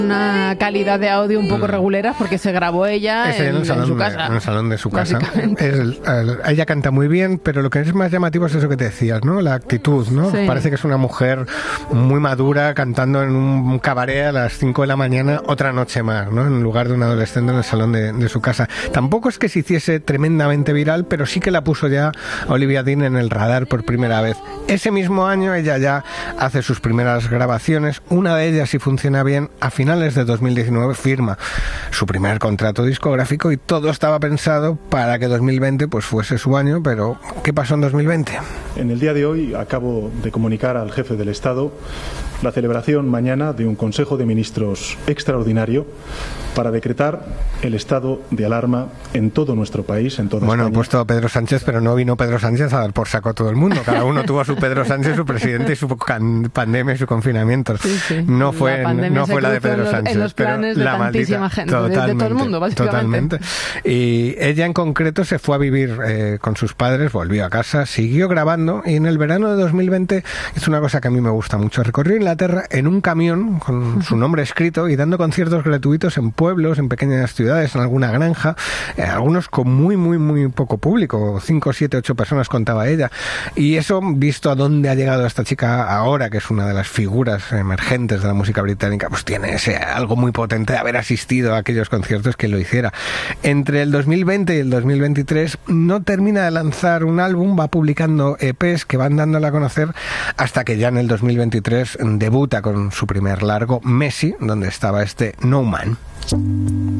una calidad de audio un poco regulera porque se grabó ella en su casa. En el salón de su casa. Ella canta muy bien, pero lo que es más llamativo es eso que te decías, ¿no? La actitud, ¿no? Sí. Parece que es una mujer muy madura cantando en un cabaret a las 5 de la mañana otra noche más, ¿no? En lugar de un adolescente en el salón de su casa. Tampoco es que se hiciese tremendamente viral, pero sí que la puso ya Olivia Dean en el radar por primera vez. Ese mismo año ella ya hace sus primeras grabaciones. Una de ellas, si funciona bien, a finales de 2019 firma su primer contrato discográfico y todo estaba pensado para que 2020 pues fuese su año, pero ¿qué pasó en 2020? En el día de hoy acabo de comunicar al jefe del Estado la celebración mañana de un Consejo de Ministros extraordinario para decretar el estado de alarma en todo nuestro país, en toda España. He puesto a Pedro Sánchez, pero no vino Pedro Sánchez a dar por saco a todo el mundo. Cada uno tuvo a su Pedro Sánchez, su presidente y su pandemia y su confinamiento. Sí. No fue la de Pedro Sánchez. En los planes de tantísima gente, de todo el mundo, básicamente. Totalmente. Y ella en concreto se fue a vivir con sus padres, volvió a casa, siguió grabando y en el verano de 2020 hizo una cosa que a mí me gusta mucho. Recorrió Inglaterra en un camión con su nombre escrito y dando conciertos gratuitos en pueblos, en pequeñas ciudades, en alguna granja, algunos con muy poco público, 5, 7, 8 personas contaba ella. Y eso, visto a dónde ha llegado esta chica ahora, que es una de las figuras emergentes de la música británica, pues tiene algo muy potente de haber asistido a aquellos conciertos que lo hiciera. Entre el 2020 y el 2023 no termina de lanzar un álbum, va publicando EPs que van dándola a conocer hasta que ya en el 2023 debuta con su primer largo, Messi, donde estaba este No Man.